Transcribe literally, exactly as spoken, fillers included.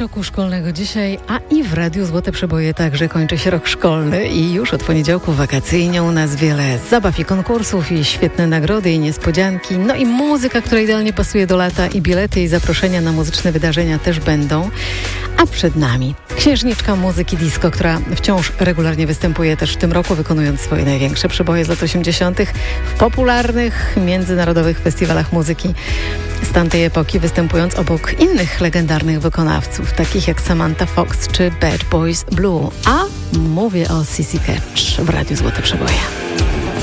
roku szkolnego dzisiaj, a i w Radiu Złote Przeboje także kończy się rok szkolny i już od poniedziałku wakacyjnie u nas wiele zabaw i konkursów i świetne nagrody i niespodzianki, no i muzyka, która idealnie pasuje do lata i bilety i zaproszenia na muzyczne wydarzenia też będą, a przed nami księżniczka muzyki disco, która wciąż regularnie występuje też w tym roku, wykonując swoje największe przeboje z lat osiemdziesiątych w popularnych międzynarodowych festiwalach muzyki z tamtej epoki, występując obok innych legendarnych wykonawców, takich jak Samantha Fox czy Bad Boys Blue. A mówię o Sissy Catch w Radiu Złote Przeboje.